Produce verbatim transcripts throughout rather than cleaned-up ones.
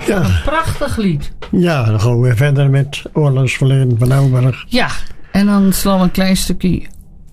Ja. Een prachtig lied. Ja, dan gaan we weer verder met oorlogsverleden van Elburg. Ja, en dan slaan we een klein stukje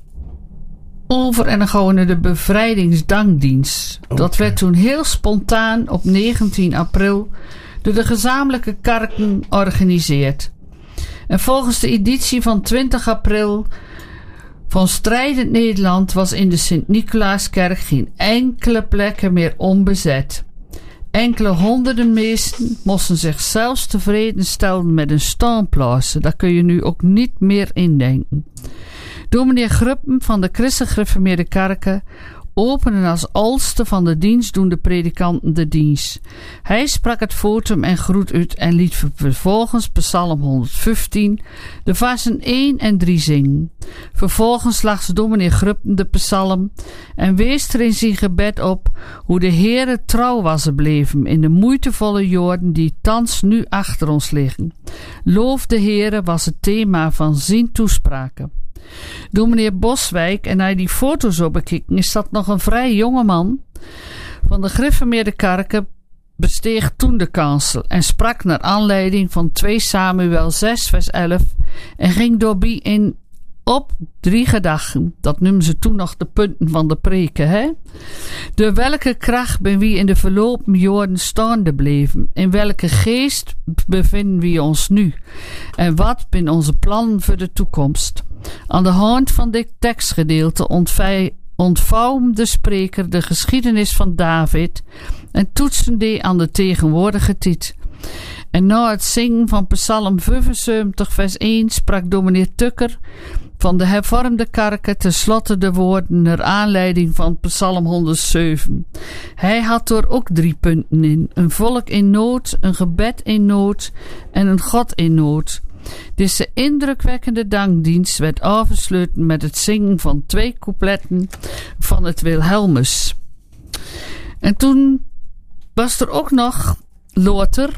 over en dan gaan we naar de bevrijdingsdankdienst. Okay. Dat werd toen heel spontaan op negentien april door de gezamenlijke kerken georganiseerd. En volgens de editie van twintig april van Strijdend Nederland was in de Sint-Nicolaaskerk geen enkele plekken meer onbezet. Enkele honderden mensen moesten zich zelfs tevreden stellen met een staanplaats. Daar kun je nu ook niet meer indenken. Dominee Gruppen van de Christen-Gereformeerde Kerken openen als oudste van de dienstdoende predikanten de dienst. Hij sprak het votum en groet uit en liet vervolgens Psalm honderdvijftien de versen één en drie zingen. Vervolgens las dominee Gruppen de psalm en wees er in zijn gebed op hoe de Heere trouw was gebleven in de moeitevolle jaren die thans nu achter ons liggen. Loof de Heere was het thema van zijn toespraken. Dominee Boswijk, en hij die foto's op bekijken, is dat nog een vrij jonge man van de Gereformeerde Kerken, besteeg toen de kansel en sprak naar aanleiding van twee Samuel zes vers elf en ging doorbij in op drie gedachten. Dat noemen ze toen nog de punten van de preken, hè? Door welke kracht ben we in de verlopen jaren staande bleven? In welke geest bevinden we ons nu? En wat zijn onze plannen voor de toekomst? Aan de hand van dit tekstgedeelte ontvouwt de spreker de geschiedenis van David en toetsen die aan de tegenwoordige tijd. En na het zingen van Psalm vijfenzeventig vers één sprak dominee Tukker van de hervormde kerken tenslotte de woorden naar aanleiding van Psalm honderdzeven. Hij had er ook drie punten in: een volk in nood, een gebed in nood en een God in nood. Deze indrukwekkende dankdienst werd afgesloten met het zingen van twee coupletten van het Wilhelmus. En toen was er ook nog later,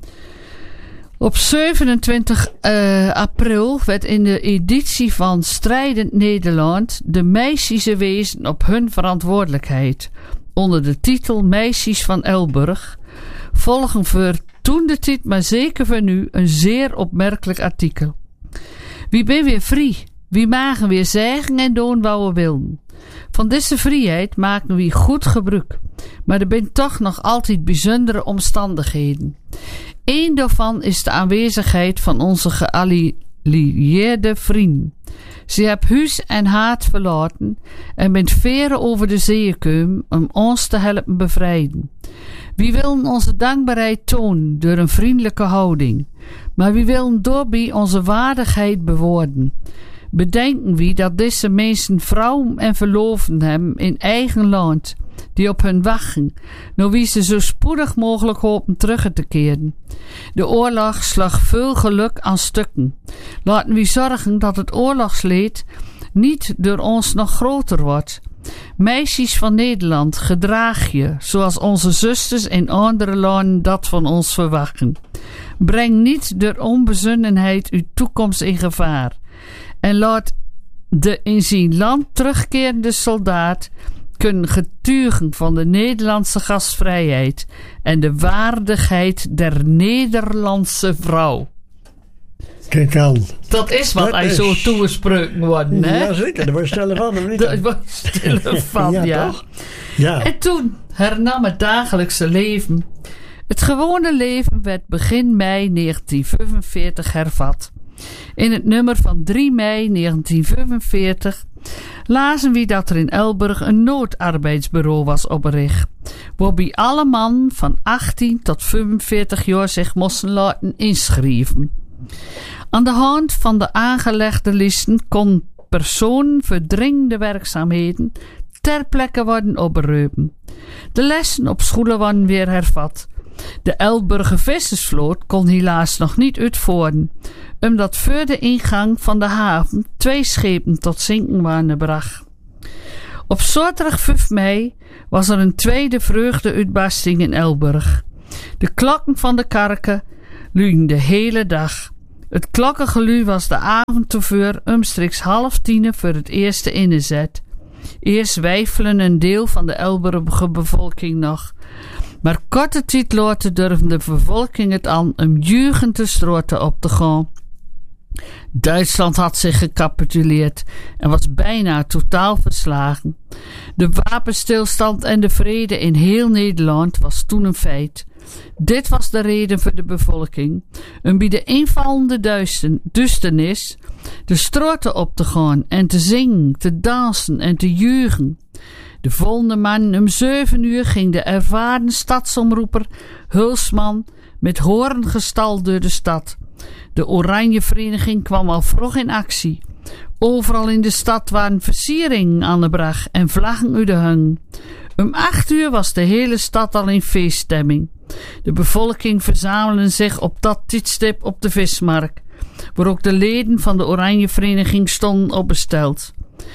op zevenentwintig uh, april werd in de editie van Strijdend Nederland de meisjes wezen op hun verantwoordelijkheid onder de titel Meisjes van Elburg, volgen voor toen de tijd, maar zeker voor nu, een zeer opmerkelijk artikel. Wie ben weer vrij? Wie magen weer zeggen en doen wat we willen? Van deze vrijheid maken we goed gebruik, maar er zijn toch nog altijd bijzondere omstandigheden. Eén daarvan is de aanwezigheid van onze geallieerde vrienden. Ze hebben huis en haard verlaten en met veren over de zee gekomen om ons te helpen bevrijden. We willen onze dankbaarheid tonen door een vriendelijke houding, maar we willen daarbij onze waardigheid bewoorden. Bedenken we dat deze mensen vrouwen en verloofden hebben in eigen land, die op hun wachten, naar wie ze zo spoedig mogelijk hopen terug te keren. De oorlog slag veel geluk aan stukken. Laten we zorgen dat het oorlogsleed niet door ons nog groter wordt. Meisjes van Nederland, gedraag je zoals onze zusters in andere landen dat van ons verwachten. Breng niet door onbezinnenheid uw toekomst in gevaar. En laat de in zijn land terugkerende soldaat kunnen getuigen van de Nederlandse gastvrijheid en de waardigheid der Nederlandse vrouw. Kijk aan. Dat is wat hij is... zo toegesproken worden, hè? Jazeker, daar was stellen van hem niet. Daar was stellen van, ja. ja. Toch? Ja. En toen hernam het dagelijkse leven. Het gewone leven werd begin mei negentien vijfenveertig hervat. In het nummer van drie mei negentien vijfenveertig lazen we dat er in Elburg een noodarbeidsbureau was opgericht, waarbij alle mannen van achttien tot vijfenveertig jaar zich moesten laten inschrijven. Aan de hand van de aangelegde listen kon personen voor dringende werkzaamheden ter plekke worden opgeroepen. De lessen op scholen worden weer hervat. De Elburger vissersvloot kon helaas nog niet uitvoeren, omdat voor de ingang van de haven twee schepen tot zinken waren gebracht. Op zaterdag vijf mei was er een tweede vreugdeuitbarsting in Elburg. De klokken van de kerken luiden de hele dag. Het klokkengelui was de avond tevoren omstreeks half tien voor het eerste innezet. Eerst weifelen een deel van de Elburger bevolking nog, Maar korte tijd later durfde de bevolking het aan om juichend de straten op te gaan. Duitsland had zich gecapituleerd en was bijna totaal verslagen. De wapenstilstand en de vrede in heel Nederland was toen een feit. Dit was de reden voor de bevolking om bij de invallende duisternis de straten op te gaan en te zingen, te dansen en te juichen. De volgende man om zeven uur ging de ervaren stadsomroeper Hulsman met hoorn gestald door de stad. De Oranje Vereniging kwam al vroeg in actie. Overal in de stad waren versieringen aan de brug en vlaggen uit de hang. Om acht uur was de hele stad al in feeststemming. De bevolking verzamelde zich op dat tijdstip op de vismarkt, waar ook de leden van de Oranje Vereniging stonden opgesteld.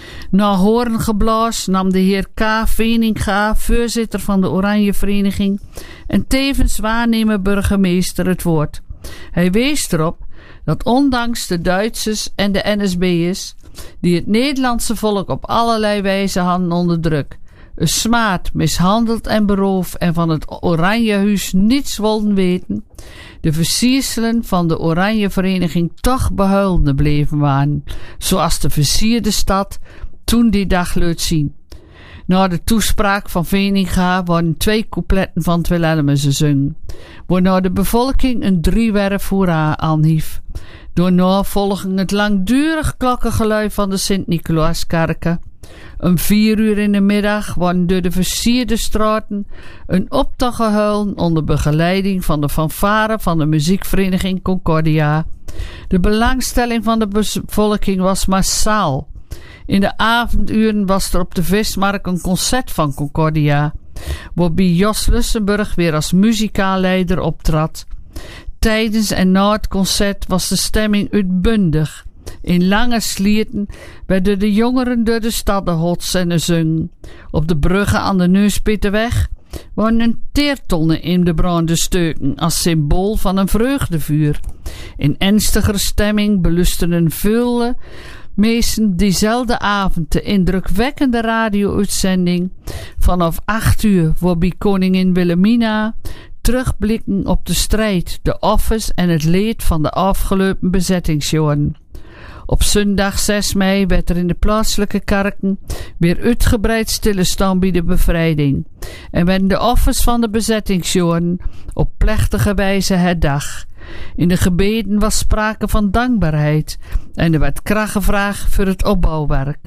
Na hoorngeblaas nam de heer K. Veninga, voorzitter van de Oranje Vereniging en tevens waarnemer burgemeester, het woord. Hij wees erop dat ondanks de Duitsers en de N S B'ers, die het Nederlandse volk op allerlei wijze hadden onder druk, smaad, mishandeld en beroofd en van het Oranjehuis niets wilden weten, de versierselen van de Oranje Vereniging toch behuilende bleven waren, zoals de versierde stad toen die dag liet zien. Na de toespraak van Veninga worden twee coupletten van het Wilhelmus gezongen, waarna de bevolking een driewerf hoera aanhief. Daarna volgen het langdurig klokkengelui van de Sint-Nicolaaskerken. Om vier uur in de middag worden door de versierde straten een optocht gehouden onder begeleiding van de fanfare van de muziekvereniging Concordia. De belangstelling van de bevolking was massaal. In de avonduren was er op de vismarkt een concert van Concordia, waarbij Jos Lussenburg weer als muzikaalleider optrad. Tijdens en na het concert was de stemming uitbundig. In lange slierten werden de jongeren door de stad hots en zungen. Op de bruggen aan de Neuspitterweg waren een teertonnen in de branden steuken als symbool van een vreugdevuur. In ernstiger stemming belusten vele mensen diezelfde avond de indrukwekkende radio-uitzending vanaf acht uur, waarbij koningin Wilhelmina terugblikken op de strijd, de offers en het leed van de afgelopen bezettingsjaren. Op zondag zes mei werd er in de plaatselijke kerken weer uitgebreid stilstaan bij de bevrijding en werden de offers van de bezettingsjaren op plechtige wijze herdacht. In de gebeden was sprake van dankbaarheid en er werd kracht gevraagd voor het opbouwwerk.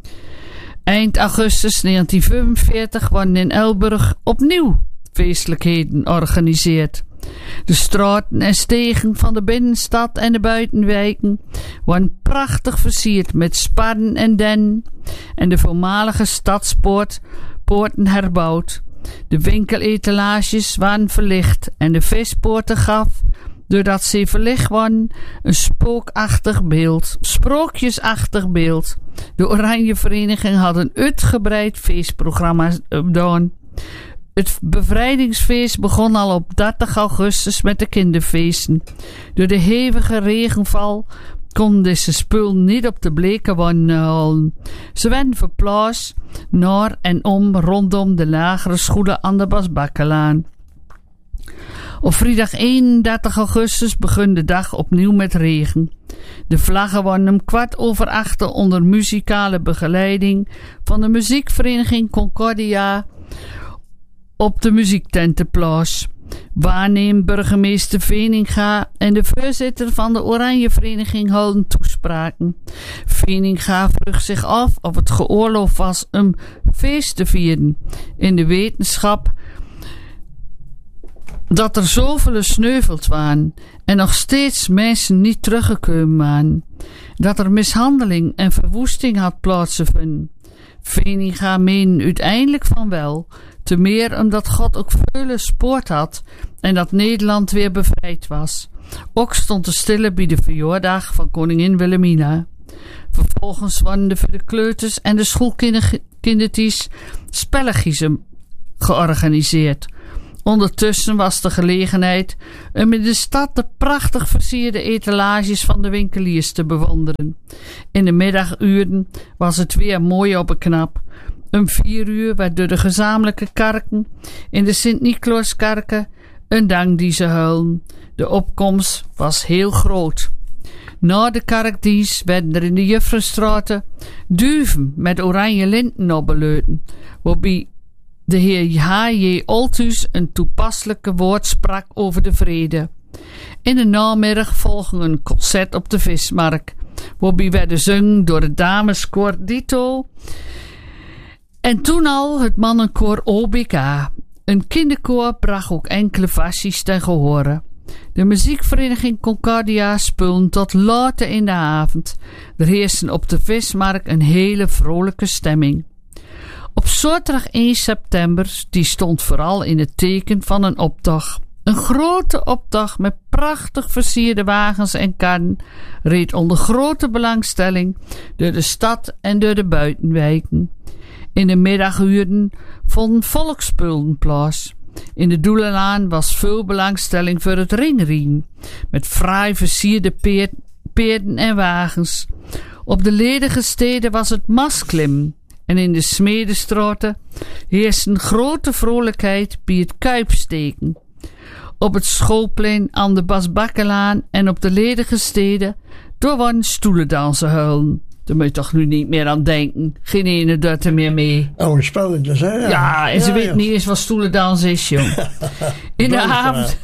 Eind augustus negentien vijfenveertig worden in Elburg opnieuw feestelijkheden georganiseerd. De straten en stegen van de binnenstad en de buitenwijken worden prachtig versierd met sparren en dennen en de voormalige stadspoort poorten herbouwd. De winkeletalages waren verlicht en de vispoorten gaf, doordat ze verlicht waren, een spookachtig beeld, sprookjesachtig beeld. De Oranje Vereniging had een uitgebreid feestprogramma gedaan. Het bevrijdingsfeest begon al op dertig augustus met de kinderfeesten. Door de hevige regenval konden deze spul niet op de bleke wanden halen. Ze werden verplaatst naar en om rondom de lagere schoenen aan de Basbakkelaan. Op vrijdag eenendertig augustus begon de dag opnieuw met regen. De vlaggen worden om kwart over acht onder muzikale begeleiding van de muziekvereniging Concordia op de muziektentenplaats. Waarneem burgemeester Veninga en de voorzitter van de Oranje Vereniging houden toespraken. Veninga vroeg zich af of het geoorloofd was om feest te vieren, in de wetenschap dat er zoveel sneuveld waren en nog steeds mensen niet teruggekomen waren, dat er mishandeling en verwoesting had plaatsgevonden. Veninga meende uiteindelijk van wel, te meer omdat God ook vele spoord had en dat Nederland weer bevrijd was. Ook stond te stille bij de verjaardag van koningin Wilhelmina. Vervolgens werden er voor de kleuters en de schoolkindertjes spelletjes georganiseerd. Ondertussen was de gelegenheid om in de stad de prachtig versierde etalages van de winkeliers te bewonderen. In de middaguren was het weer mooi opgeknapt Om vier uur werd door de gezamenlijke kerken in de Sint-Nicolaaskerken een dankdienst gehouden. De opkomst was heel groot. Na de kerkdienst werden er in de Juffrenstraten duiven met oranje linten opbeleuten, waarbij de heer H J Olthuis een toepasselijke woord sprak over de vrede. In de namiddag volgde een concert op de Vismarkt, waarbij werden zingen door het dameskoor Dito en toen al het mannenkoor O B K. Een kinderkoor bracht ook enkele versies ten gehore. De muziekvereniging Concordia speelde tot later in de avond. Er heerste op de Vismarkt een hele vrolijke stemming. Op zaterdag één september, die stond vooral in het teken van een optocht. Een grote optocht met prachtig versierde wagens en karren reed onder grote belangstelling door de stad en door de buitenwijken. In de middaguren vonden volksspelen plaats. In de Doelenlaan was veel belangstelling voor het ringrien, met fraai versierde peer, peerden en wagens. Op de ledige steden was het masklim en in de Smedestraten heerste een grote vrolijkheid bij het kuipsteken. Op het schoolplein aan de Basbakkelaan en op de ledige steden door waren stoelendansen huilen. Daar moet je toch nu niet meer aan denken. Geen ene doet er meer mee. Oh, spelletjes, hè? Ja, ja en ze ja, weet ja. niet eens wat stoelendans is, jong. In de avond...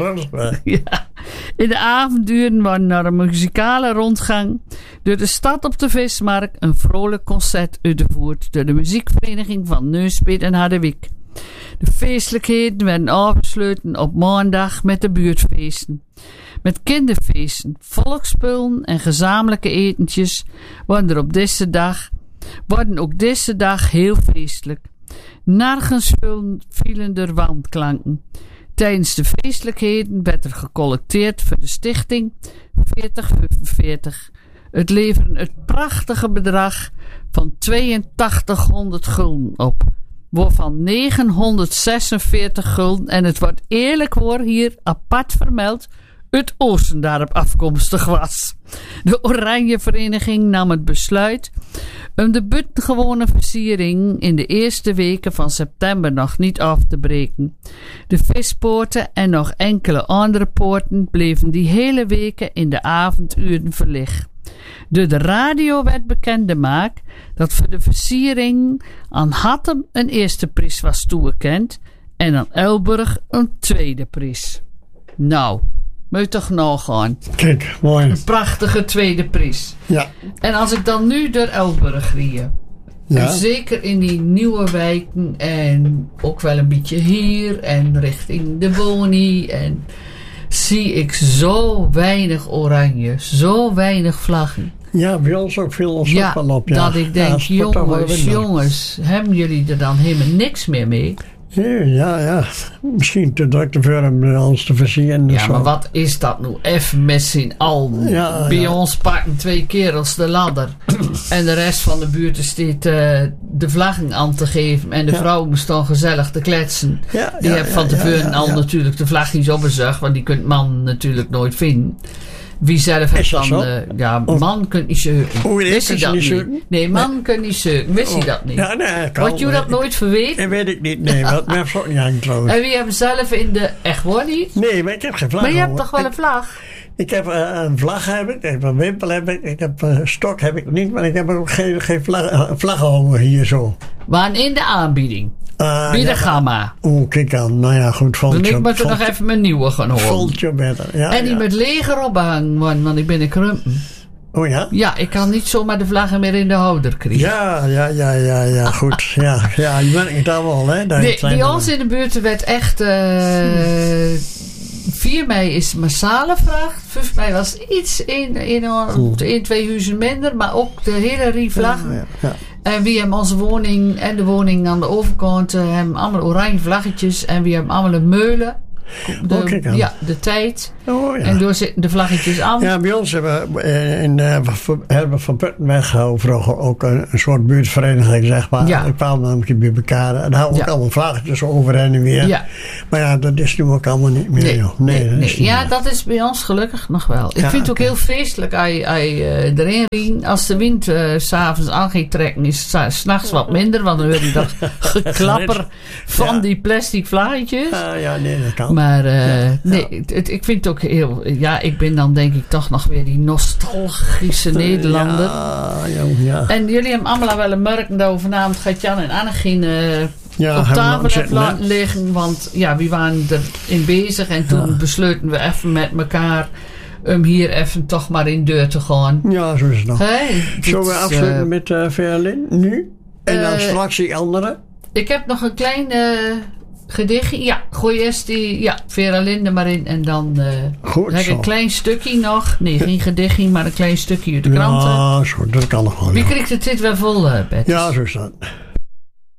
ja, in de avonduren waren naar een muzikale rondgang door de stad op de Vismarkt een vrolijk concert uitgevoerd door de muziekvereniging van Neuspit en Harderwijk. De feestelijkheden werden afgesloten op maandag met de buurtfeesten. Met kinderfeesten, volksspullen en gezamenlijke etentjes worden er op deze dag, worden ook deze dag heel feestelijk. Nergens vielen er wandklanken. Tijdens de feestelijkheden werd er gecollecteerd voor de stichting veertig vijfenveertig. Het leverde het prachtige bedrag van tweeëntachtighonderd gulden op, waarvan negenhonderdzesenveertig gulden, en het wordt eerlijk hoor hier apart vermeld, uit Oostendorp afkomstig was. De Oranje Vereniging nam het besluit om de buitengewone versiering in de eerste weken van september nog niet af te breken. De vispoorten en nog enkele andere poorten bleven die hele weken in de avonduren verlicht. Door de radio werd bekendgemaakt dat voor de versiering aan Hattem een eerste prijs was toegekend en aan Elburg een tweede prijs. Nou, moet je toch nagaan. Kijk, mooi. Een prachtige tweede prijs. Ja. En als ik dan nu door Elburg rie, Ja. en zeker in die nieuwe wijken en ook wel een beetje hier en richting de Boni, en zie ik zo weinig oranje, zo weinig vlaggen. Ja, bij ons ook veel ons Ja, ook wel op. Ja, dat ik denk, ja, sport toch wel jongens, winnen. jongens, hebben jullie er dan helemaal niks meer mee? Ja, ja, ja. Misschien te druk te ver om ons te versieren. Ja, of zo. maar wat is dat nou even met z'n allen? Ja, Bij ja. ons pakken twee kerels de ladder. En de rest van de buurt staat uh, de vlaggen aan te geven. En de Ja. vrouw moest dan gezellig te kletsen. Ja, Die ja, heeft ja, van ja, tevoren ja, al ja. natuurlijk de vlagjes opgezocht. Want die kunt man natuurlijk nooit vinden. Wie zelf Is heeft dat dan... zo? uh, ja, Of- man kunt niet zeuken. Hoe weet Wist hij ik dat niet niet? zeuken? Nee, man kunt niet zeuken. Wist hij Oh. dat niet? Ja, nee, kan. Had je dat nooit verweten? Dat weet ik niet, nee. Wat mij ook niet hangt trouwens. En wie hebben zelf in de... Echt waar niet? Nee, maar ik heb geen vlag. Maar je hebt hoor. toch wel een Ik, vlag? ik heb uh, een vlag, heb ik, ik heb een wimpel, heb ik, ik heb een stok, heb ik niet, maar ik heb ook geen, geen vlag, uh, vlaggen hangen hier zo. Waren in de aanbieding. Uh, Bij de ja, gamma. Oeh, kijk aan. Nou ja, goed, Dan voltje. ik moet er nog even mijn nieuwe gaan horen. Voltje beter. Ja, En die ja. met leger ophangen, man, want ik ben een krumpen. Oh ja? Ja, ik kan niet zomaar de vlaggen meer in de houder krijgen. Ja, ja, ja, ja, ja, goed. Ja, ja, je bent het allemaal, hè? Daar Nee, zijn bij we. ons in de buurt werd echt... Uh, vier mei is massale vraag. vijf mei was iets in, in, in twee huizen minder. Maar ook de hele rie vlaggen. Ja, ja. En wie hebben onze woning en de woning aan de overkant... Uh, hebben allemaal oranje vlaggetjes. En wie hebben allemaal een meulen. de, Oh, kijk aan. ja, de tijd. Oh, ja. En door zitten de vlaggetjes aan. Ja, bij ons hebben we eh, in uh, Herbert van Puttenweg vroeger ook een, een soort buurtvereniging, zeg maar. Ja. Ik kwam dan bij elkaar. En daar hadden we ook Ja. allemaal vlaggetjes over en weer. Ja. Maar ja, dat is nu ook allemaal niet meer, Nee, joh. nee, dat nee. is niet Ja, meer. dat is bij ons gelukkig nog wel. Ik Ja, vind het ook oké. heel feestelijk als je, als je, uh, erin ringt. Als de wind uh, s'avonds aan gaat trekken, is het 's s'nachts wat minder. Want dan hoor je dat geklapper van Ja. die plastic vlaggetjes. Ah, ja, nee, dat kan. Maar uh, Ja. nee, het, het- ik vind het ook heel... Ja, ik ben dan denk ik toch nog weer die nostalgische Nederlander. Ja, jong, ja. En jullie hebben allemaal wel een merken dat vanavond gaat Jan en Annegien uh, Ja, op hebben we tafel laten hebben zitten, hè? laten liggen. Want ja, we waren erin bezig. En toen Ja. besloten we even met elkaar om hier even toch maar in deur te gaan. Ja, zo is het nog. Hey, Zullen we dit is, afsluiten uh, met uh, Verlin nu? En dan Eh, straks die andere? ik heb nog een klein uh, gedichtje. Ja, gooi eerst die... Ja, Vera Linde maar in. En dan uh, Goed heb ik zo. een klein stukje nog. Nee, geen gedichtje, maar een klein stukje uit de kranten. Ja, zo, dat kan nog wel. Wie Ja, krijgt het dit wel vol, uh, Bert? ja zo is dat.